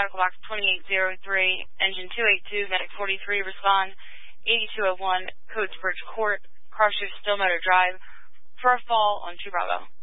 medical box 2803, engine 282, medic 43, respond 8201, code Bridge Court, car shift Stillmeadow Drive, for a fall on 2 Bravo.